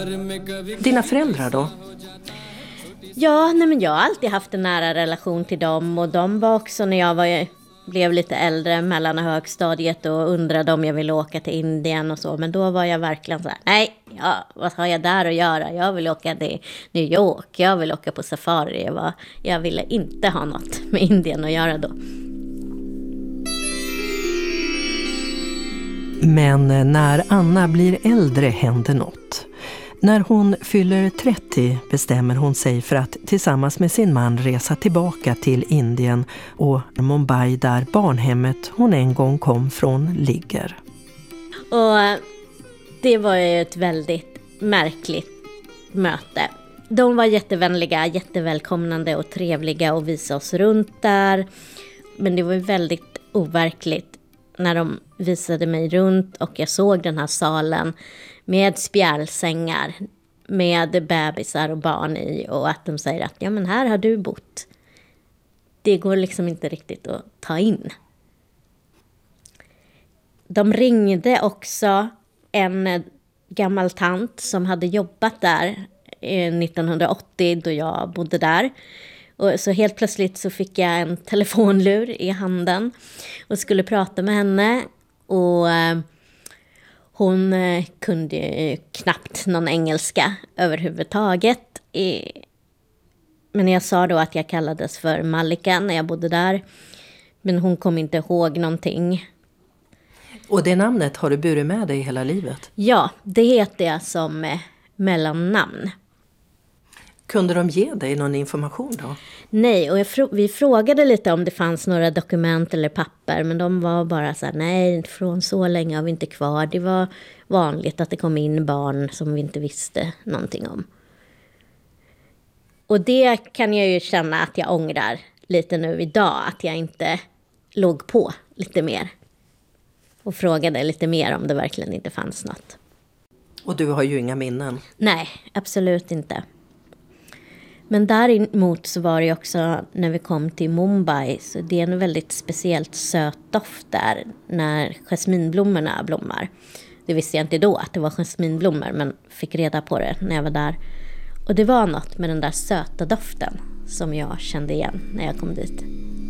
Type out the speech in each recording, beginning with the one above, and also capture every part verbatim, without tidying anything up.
Dina föräldrar då? Ja, nej men jag har alltid haft en nära relation till dem. Och de var också när jag var, blev lite äldre mellan högstadiet och undrade om jag ville åka till Indien och så. Men då var jag verkligen så här, nej, ja, vad har jag där att göra? Jag vill åka till New York, jag vill åka på safari. Jag, var, jag ville inte ha något med Indien att göra då. Men när Anna blir äldre händer något. När hon fyller trettio bestämmer hon sig för att tillsammans med sin man resa tillbaka till Indien och Mumbai där barnhemmet hon en gång kom från ligger. Och det var ju ett väldigt märkligt möte. De var jättevänliga, jättevälkomnande och trevliga och visade oss runt där. Men det var ju väldigt overkligt när de visade mig runt och jag såg den här salen med spjälsängar, med bebisar och barn i, och att de säger att ja men här har du bott. Det går liksom inte riktigt att ta in. De ringde också en gammal tant som hade jobbat där nittonhundraåttio då jag bodde där. Och så helt plötsligt så fick jag en telefonlur i handen och skulle prata med henne. Och eh, hon eh, kunde knappt någon engelska överhuvudtaget. I, men jag sa då att jag kallades för Malika när jag bodde där. Men hon kom inte ihåg någonting. Och det namnet har du burit med dig hela livet? Ja, det heter jag som eh, mellannamn. Kunde de ge dig någon information då? Nej, och jag fr- vi frågade lite om det fanns några dokument eller papper. Men de var bara så här, nej, från så länge har vi inte kvar. Det var vanligt att det kom in barn som vi inte visste någonting om. Och det kan jag ju känna att jag ångrar lite nu idag. Att jag inte låg på lite mer. Och frågade lite mer om det verkligen inte fanns något. Och du har ju inga minnen? Nej, absolut inte. Men däremot så var det också när vi kom till Mumbai, så det är en väldigt speciellt söt doft där när jasminblommorna blommar. Det visste jag inte då att det var jasminblommor, men fick reda på det när jag var där. Och det var något med den där söta doften som jag kände igen när jag kom dit.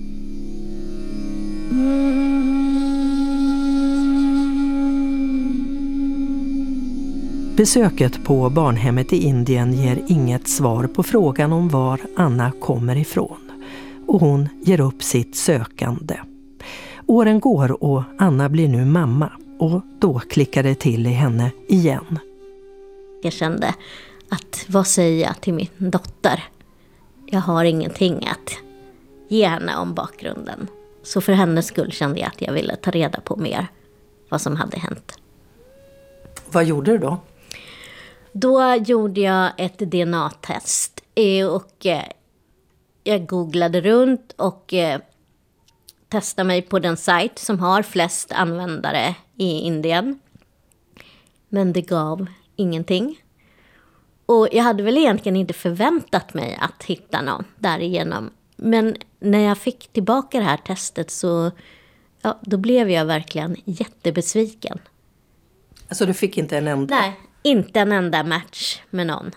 Besöket på barnhemmet i Indien ger inget svar på frågan om var Anna kommer ifrån. Och hon ger upp sitt sökande. Åren går och Anna blir nu mamma. Och då klickar det till i henne igen. Jag kände att vad säger jag till min dotter? Jag har ingenting att ge henne om bakgrunden. Så för hennes skull kände jag att jag ville ta reda på mer vad som hade hänt. Vad gjorde du då? Då gjorde jag ett D N A-test och jag googlade runt och testade mig på den sajt som har flest användare i Indien. Men det gav ingenting. Och jag hade väl egentligen inte förväntat mig att hitta någon därigenom. Men när jag fick tillbaka det här testet så ja, då blev jag verkligen jättebesviken. Alltså du fick inte en enda? Nej, inte en enda match med någon.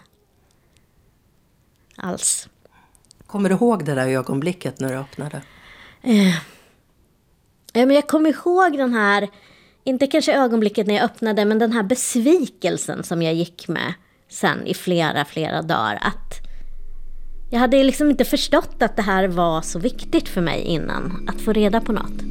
Alls. Kommer du ihåg det där ögonblicket när du öppnade? Eh, ja, men jag kommer ihåg den här, inte kanske ögonblicket när jag öppnade, men den här besvikelsen som jag gick med sen i flera, flera dagar. Att jag hade liksom inte förstått att det här var så viktigt för mig innan. Att få reda på något.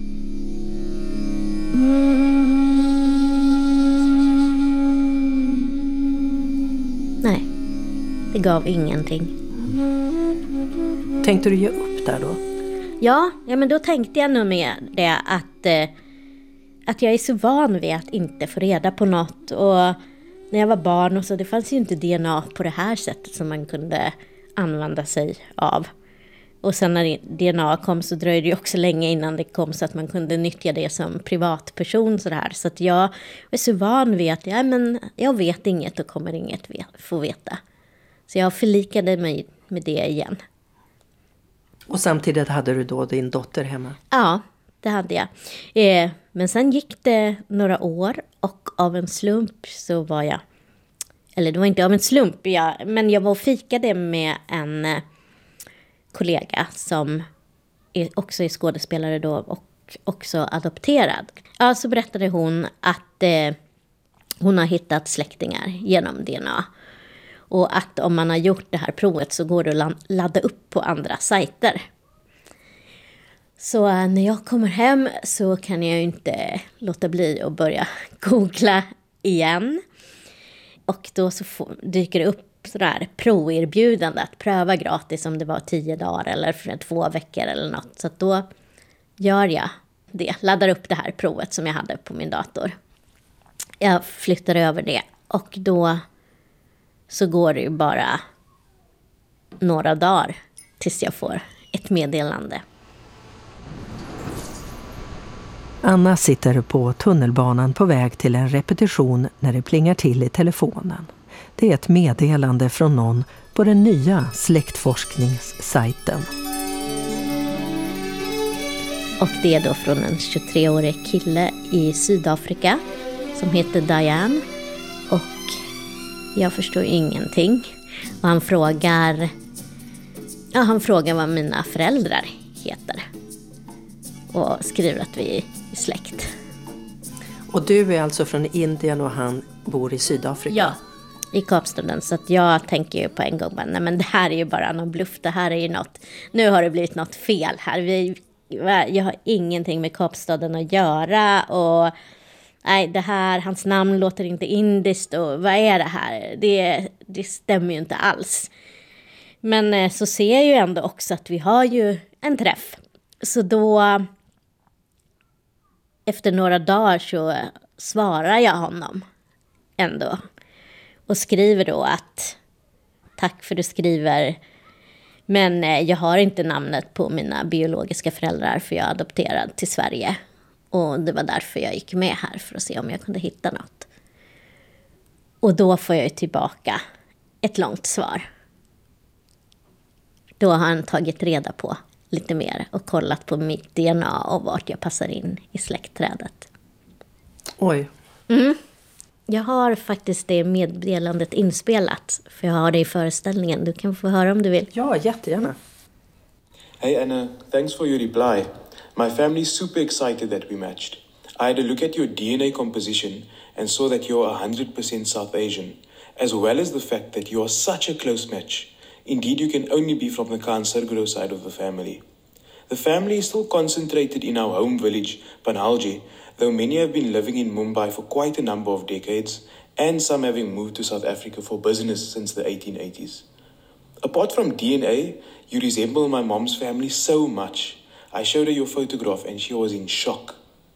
Nej, det gav ingenting. Tänkte du ge upp där då? Ja, ja men då tänkte jag nog med det att, eh, att jag är så van vid att inte få reda på något. Och när jag var barn och så, det fanns ju inte D N A på det här sättet som man kunde använda sig av. Och sen när D N A kom så dröjde det också länge innan det kom så att man kunde nyttja det som privatperson. Så, här. Så att jag är så van vid att ja, men jag vet inget och kommer inget få veta. Så jag förlikade mig med det igen. Och samtidigt hade du då din dotter hemma? Ja, det hade jag. Eh, men sen gick det några år och av en slump så var jag eller det var inte av en slump, jag, men jag var och fikade med en eh, kollega som är, också är skådespelare då och också adopterad. Ja, så berättade hon att eh, hon har hittat släktingar genom D N A. Och att om man har gjort det här provet så går det att ladda upp på andra sajter. Så äh, när jag kommer hem så kan jag ju inte låta bli att börja googla igen. Och då så får, dyker det upp sådär proerbjudande att pröva gratis om det var tio dagar eller för två veckor eller något. Så att då gör jag det, laddar upp det här provet som jag hade på min dator. Jag flyttar över det och då så går det ju bara några dagar tills jag får ett meddelande. Anna sitter på tunnelbanan på väg till en repetition när det plingar till i telefonen. Det är ett meddelande från någon på den nya släktforskningssajten. Och det är då från en tjugotreårig kille i Sydafrika som heter Diane. Och jag förstår ingenting. Och han frågar, ja, han frågar vad mina föräldrar heter. Och skriver att vi är släkt. Och du är alltså från Indien och han bor i Sydafrika? Ja, i Kapstaden. Så att jag tänker ju på en gång, nej men det här är ju bara någon bluff. Det här är ju något, nu har det blivit något fel här. Vi, jag har ingenting med Kapstaden att göra och nej, det här, hans namn låter inte indiskt och vad är det här? Det, det stämmer ju inte alls. Men så ser jag ju ändå också att vi har ju en träff. Så då, efter några dagar så svarar jag honom ändå. Och skriver då att tack för du skriver. Men jag har inte namnet på mina biologiska föräldrar för jag är adopterad till Sverige. Och det var därför jag gick med här för att se om jag kunde hitta något. Och då får jag tillbaka ett långt svar. Då har han tagit reda på lite mer och kollat på mitt D N A och vart jag passar in i släktträdet. Oj. Mm. Jag har faktiskt det meddelandet inspelat, för jag har det i föreställningen. Du kan få höra om du vill. Ja, jättegärna. Hey Anna, thanks for your reply. My family is super excited that we matched. I had a look at your D N A composition and saw that you're one hundred percent South Asian, as well as the fact that you are such a close match. Indeed, you can only be from the Khan Sargro side of the family. The family is still concentrated in our home village, Panhalji, though many have been living in Mumbai for quite a number of decades, and some having moved to South Africa for business since the eighteen eighties. Apart from D N A, you resemble my mom's family so much. I showed her your photograph and she was in shock.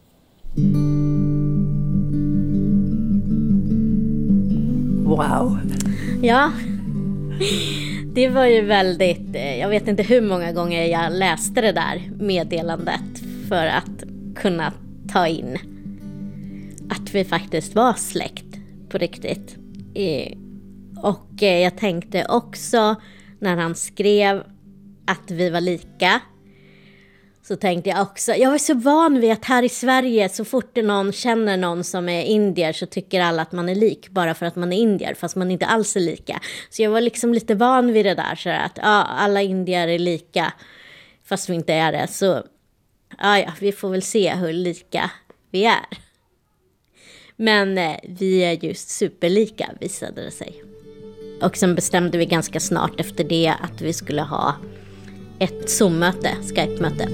Wow. Ja, det var ju väldigt, jag vet inte hur många gånger jag läste det där meddelandet för att kunna ta in att vi faktiskt var släkt på riktigt. Och jag tänkte också när han skrev att vi var lika, så tänkte jag också, jag var så van vid att här i Sverige så fort det någon känner någon som är indier så tycker alla att man är lik bara för att man är indier, fast man inte alls är lika. Så jag var liksom lite van vid det där, så att ja, alla indier är lika fast vi inte är det. Så ja, ja, vi får väl se hur lika vi är. Men eh, vi är just superlika, visade det sig. Och sen bestämde vi ganska snart efter det att vi skulle ha ett Zoom-möte, Skype-möte.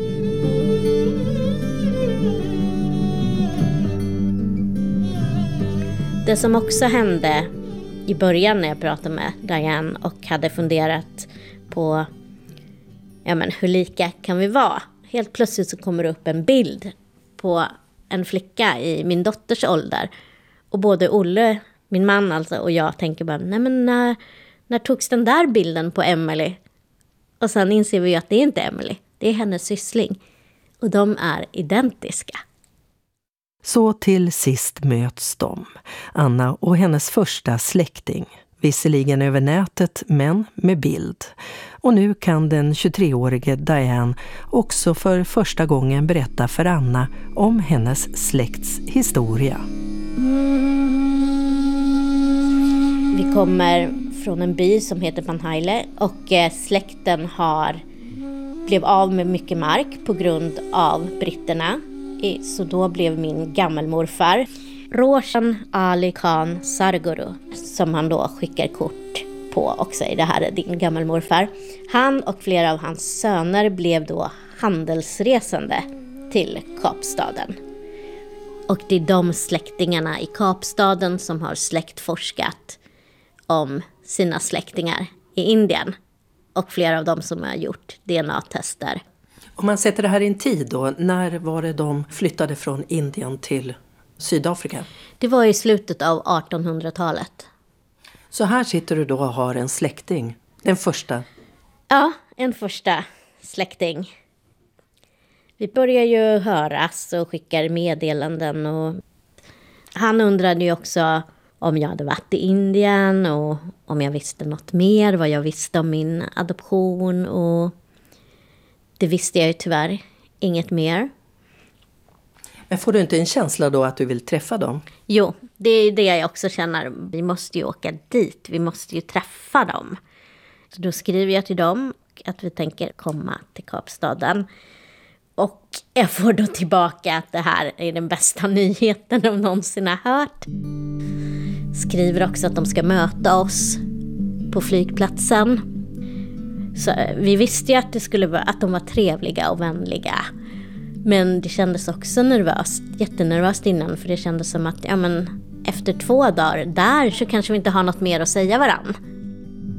Det som också hände i början när jag pratade med Diane och hade funderat på ja, men hur lika kan vi vara? Helt plötsligt så kommer det upp en bild på en flicka i min dotters ålder. Och både Olle, min man alltså, och jag tänker bara, nej men när, när togs den där bilden på Emily? Och sen inser vi ju att det är inte Emily, det är hennes syssling. Och de är identiska. Så till sist möts de, Anna och hennes första släkting. Visserligen över nätet, men med bild. Och nu kan den tjugotreårige Diane också för första gången berätta för Anna om hennes släkts historia. Vi kommer från en by som heter Penhaile och eh, släkten har blev av med mycket mark på grund av britterna. Så då blev min gammelmorfar Roshan Ali Khan Sarguru, som han då skickar kort på och säger det här är din gammelmorfar. Han och flera av hans söner blev då handelsresande till Kapstaden. Och det är de släktingarna i Kapstaden som har släktforskat om sina släktingar i Indien. Och flera av dem som har gjort D N A-tester. Om man sätter det här i en tid då, när var det de flyttade från Indien till Sydafrika? Det var i slutet av artonhundratalet. Så här sitter du då och har en släkting, den första? Ja, en första släkting. Vi börjar ju höras och skickar meddelanden. Och han undrade ju också om jag hade varit i Indien och om jag visste något mer, vad jag visste om min adoption. Och det visste jag ju tyvärr inget mer. Men får du inte en känsla då att du vill träffa dem? Jo, det är det jag också känner. Vi måste ju åka dit, vi måste ju träffa dem. Så då skriver jag till dem att vi tänker komma till Kapstaden. Och jag får då tillbaka att det här är den bästa nyheten de någonsin har hört. Skriver också att de ska möta oss på flygplatsen. Så vi visste ju att, det skulle vara, att de var trevliga och vänliga. Men det kändes också nervöst, jättenervöst innan. För det kändes som att ja, men, efter två dagar där så kanske vi inte har något mer att säga varann.